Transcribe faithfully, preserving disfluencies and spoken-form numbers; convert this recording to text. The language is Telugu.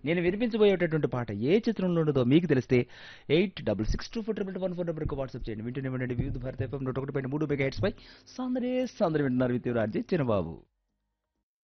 నేను వినిపించబోయేటటువంటి పాట ఏ చిత్రంలో ఉండదో మీకు తెలిస్తే eight double six two four triple one four నెంబర్కి వాట్సాప్ చేయండి. వింటూనే ఉండండి వివిధ భారత ఎఫ్ఎం నూట ఒకటి పాయింట్ మూడు మెగా హెడ్స్ పై సందరే సందరి వింటున్నారు విత్ రాజే చిన్నబాబు.